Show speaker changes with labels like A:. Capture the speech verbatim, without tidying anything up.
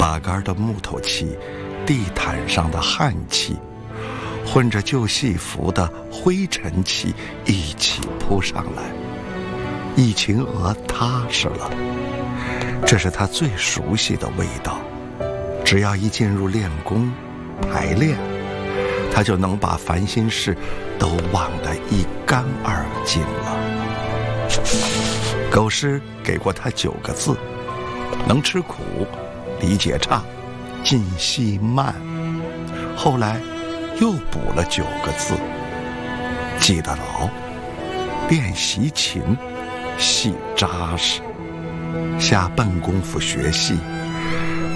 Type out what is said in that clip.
A: 把杆的木头气、地毯上的汗气，混着旧戏服的灰尘气一起扑上来，一擎鹅踏实了。这是他最熟悉的味道，只要一进入练功排练，他就能把烦心事都忘得一干二净了。狗师给过他九个字：能吃苦，理解差，进戏慢。后来又补了九个字：记得牢，练习勤，戏扎实。下笨功夫学戏，